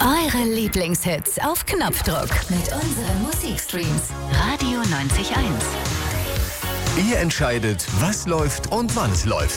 Eure Lieblingshits auf Knopfdruck mit unseren Musikstreams. Radio 90.1. Ihr entscheidet, was läuft und wann es läuft.